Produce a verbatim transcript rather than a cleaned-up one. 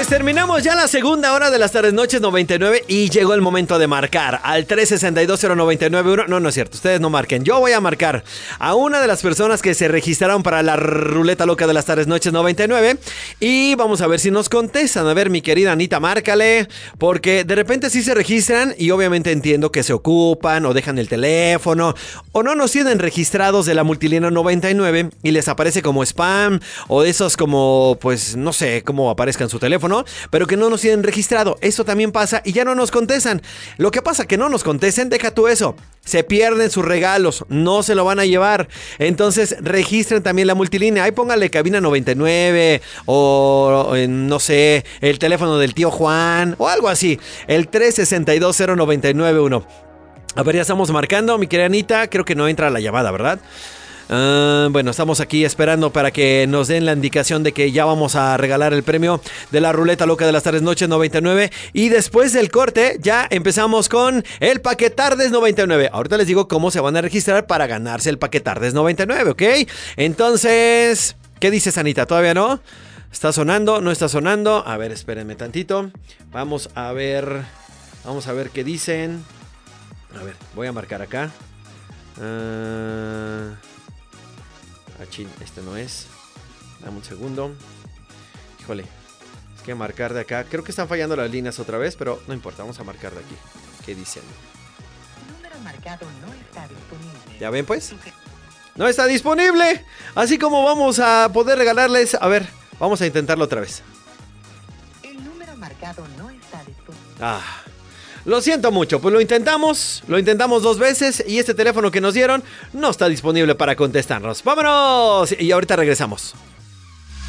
pues terminamos ya la segunda hora de las tardes noches noventa y nueve y llegó el momento de marcar al tres sesenta y dos cero noventa y nueve uno. No, no es cierto, ustedes no marquen. Yo voy a marcar a una de las personas que se registraron para la ruleta loca de las tardes noches noventa y nueve y vamos a ver si nos contestan. A ver, mi querida Anita, márcale, porque de repente sí se registran y obviamente entiendo que se ocupan o dejan el teléfono o no nos tienen registrados de la multilínea noventa y nueve y les aparece como spam o de esos como, pues no sé cómo aparezca en su teléfono, pero que no nos tienen registrado. Eso también pasa y ya no nos contestan. Lo que pasa que no nos contesten, deja tú eso, se pierden sus regalos, no se lo van a llevar. Entonces registren también la multilínea. Ahí póngale cabina noventa y nueve o, o no sé, el teléfono del tío Juan o algo así, el tres sesenta y dos cero noventa y nueve uno. A ver, ya estamos marcando, mi querida Anita. Creo que no entra la llamada, ¿verdad? Uh, bueno, estamos aquí esperando para que nos den la indicación de que ya vamos a regalar el premio de la ruleta loca de las tardes noches noventa y nueve. Y después del corte ya empezamos con el Paquetardes noventa y nueve. Ahorita les digo cómo se van a registrar para ganarse el Paquetardes noventa y nueve, ¿ok? Entonces, ¿qué dices, Anita? ¿Todavía no? ¿Está sonando? ¿No está sonando? A ver, espérenme tantito. Vamos a ver. Vamos a ver qué dicen. A ver, voy a marcar acá. Uh... Ah, chin, este no es. Dame un segundo. Híjole, es que marcar de acá. Creo que están fallando las líneas otra vez, pero no importa, vamos a marcar de aquí. ¿Qué dicen? Número marcado no está disponible. ¿Ya ven pues? ¡No está disponible! Así como vamos a poder regalarles. A ver, vamos a intentarlo otra vez. El número marcado no está disponible. Ah, lo siento mucho, pues lo intentamos, lo intentamos dos veces y este teléfono que nos dieron no está disponible para contestarnos. ¡Vámonos! Y ahorita regresamos.